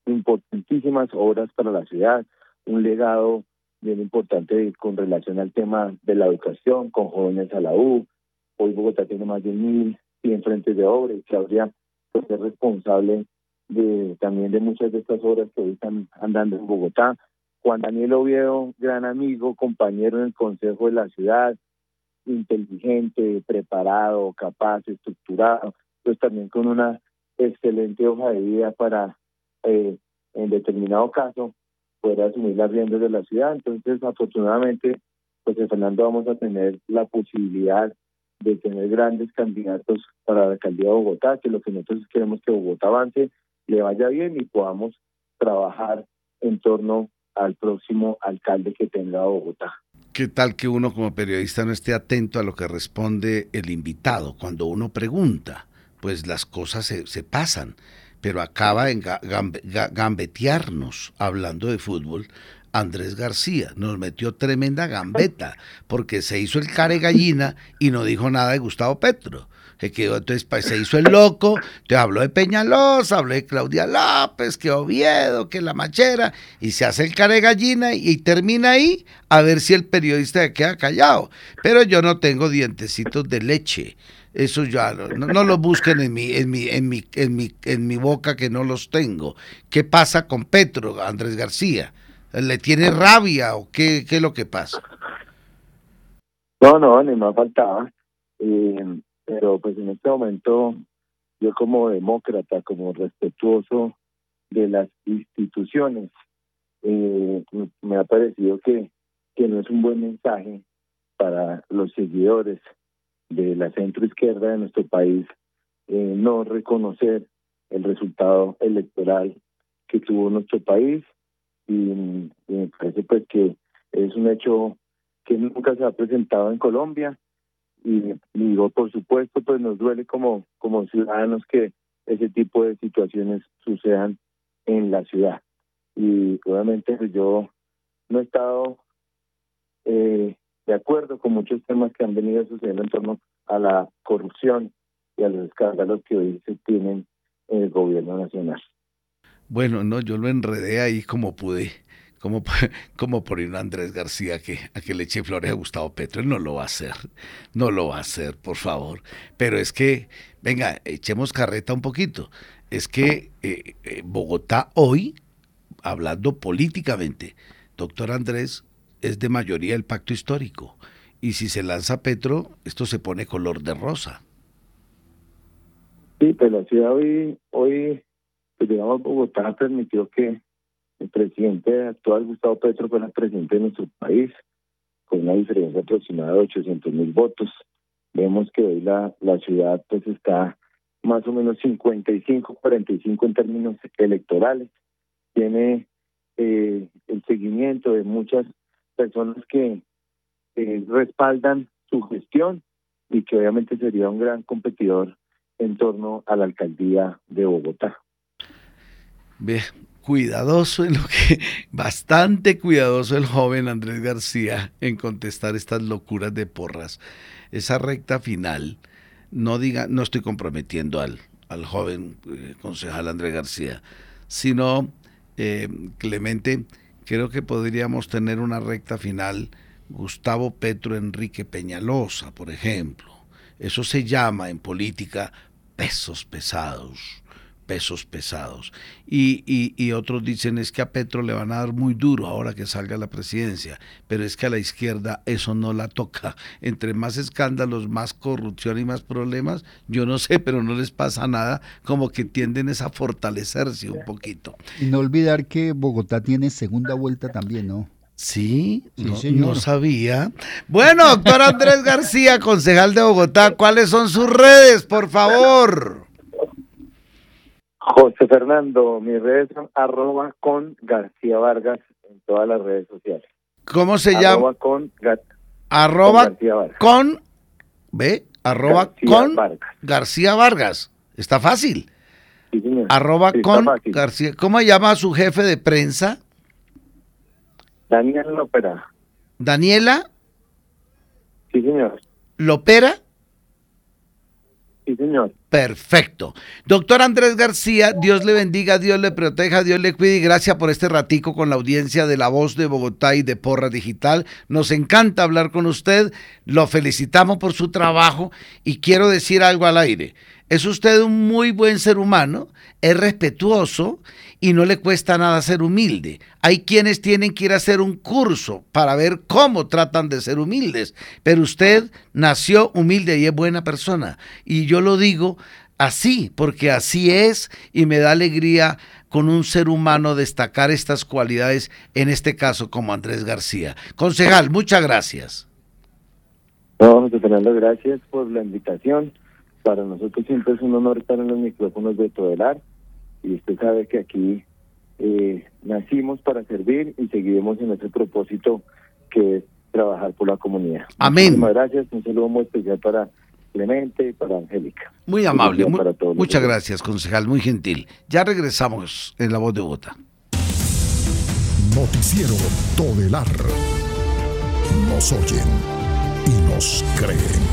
importantísimas obras para la ciudad, un legado bien importante con relación al tema de la educación, con jóvenes a la U. Hoy Bogotá tiene más de 1.100 frentes de obra y Claudia pues, es responsable también de muchas de estas obras que hoy están andando en Bogotá. Juan Daniel Oviedo, gran amigo, compañero en el Consejo de la Ciudad, inteligente, preparado, capaz, estructurado, pues también con una excelente hoja de vida para, en determinado caso, poder asumir las riendas de la ciudad. Entonces, afortunadamente, pues en Fernando vamos a tener la posibilidad de tener grandes candidatos para la alcaldía de Bogotá, que lo que nosotros queremos que Bogotá avance, le vaya bien y podamos trabajar en torno al próximo alcalde que tenga Bogotá. ¿Qué tal que uno como periodista no esté atento a lo que responde el invitado? Cuando uno pregunta, pues las cosas se pasan, pero acaba en gambetearnos, hablando de fútbol, Andrés García, nos metió tremenda gambeta, porque se hizo el care gallina y no dijo nada de Gustavo Petro. Se quedó, entonces se hizo el loco, te habló de Peñalosa, habló de Claudia López, que Oviedo, que la Machera, y se hace el care gallina y termina ahí a ver si el periodista queda callado. Pero yo no tengo dientecitos de leche. Eso ya no lo busquen en mi boca, que no los tengo. ¿Qué pasa con Petro, Andrés García? ¿Le tiene rabia o qué es lo que pasa? No, ni más faltaba. Pero pues en este momento yo como demócrata, como respetuoso de las instituciones, me ha parecido que no es un buen mensaje para los seguidores de la centroizquierda de nuestro país no reconocer el resultado electoral que tuvo nuestro país y me parece pues que es un hecho que nunca se ha presentado en Colombia y digo, por supuesto, pues nos duele como ciudadanos que ese tipo de situaciones sucedan en la ciudad. Y obviamente pues yo no he estado de acuerdo con muchos temas que han venido sucediendo en torno a la corrupción y a los escándalos que hoy se tienen en el gobierno nacional. Bueno, no, yo lo enredé ahí como pude, como, como por ir a Andrés García a que le eche flores a Gustavo Petro. Él no lo va a hacer, no lo va a hacer, por favor. Pero es que, venga, echemos carreta un poquito. Es que Bogotá hoy, hablando políticamente, doctor Andrés, es de mayoría el pacto histórico. Y si se lanza Petro, esto se pone color de rosa. Sí, pues la ciudad hoy pues digamos, Bogotá permitió que el presidente actual, Gustavo Petro, fuera presidente de nuestro país, con una diferencia aproximada de 800.000 votos. Vemos que hoy la ciudad pues está más o menos 55-45 en términos electorales. Tiene el seguimiento de muchas personas que respaldan su gestión y que obviamente sería un gran competidor en torno a la alcaldía de Bogotá. Ve, cuidadoso en lo que, bastante cuidadoso el joven Andrés García en contestar estas locuras de Porras. Esa recta final, no diga, no estoy comprometiendo al joven concejal Andrés García, sino, Clemente, creo que podríamos tener una recta final, Gustavo Petro Enrique Peñalosa, por ejemplo. Eso se llama en política pesos pesados, pesos pesados. Y otros dicen es que a Petro le van a dar muy duro ahora que salga a la presidencia, pero es que a la izquierda eso no la toca. Entre más escándalos, más corrupción y más problemas, yo no sé, pero no les pasa nada, como que tienden a fortalecerse un poquito. Y no olvidar que Bogotá tiene segunda vuelta también, ¿no? Sí, Sí, no señor. sabía. Bueno, doctor Andrés García, concejal de Bogotá, ¿cuáles son sus redes, por favor? José Fernando, mis redes son @con García Vargas en todas las redes sociales. ¿Cómo se llama? Con Arroba García Vargas. con, ¿ve? Arroba García con Vargas. García Vargas. Está fácil. Sí, señor. Arroba Sí, está con fácil. García. ¿Cómo llama a su jefe de prensa? Daniel Lopera. Daniela Sí, señor. Lopera. Sí, señor. Perfecto. Doctor Andrés García, Dios le bendiga, Dios le proteja, Dios le cuide y gracias por este ratico con la audiencia de La Voz de Bogotá y de Porras Digital. Nos encanta hablar con usted, lo felicitamos por su trabajo y quiero decir algo al aire. Es usted un muy buen ser humano, es respetuoso y no le cuesta nada ser humilde. Hay quienes tienen que ir a hacer un curso para ver cómo tratan de ser humildes, pero usted nació humilde y es buena persona. Y yo lo digo así, porque así es y me da alegría con un ser humano destacar estas cualidades, en este caso como Andrés García. Concejal, muchas gracias. No, José Fernando, gracias por la invitación. Para nosotros siempre es un honor estar en los micrófonos de Todelar y usted sabe que aquí nacimos para servir y seguiremos en nuestro propósito que es trabajar por la comunidad. Amén. Muchísimas gracias, un saludo muy especial para Clemente y para Angélica. Muy amable, para todos muchas gracias, concejal, muy gentil. Ya regresamos en La Voz de Bogotá. Noticiero Todelar. Nos oyen y nos creen.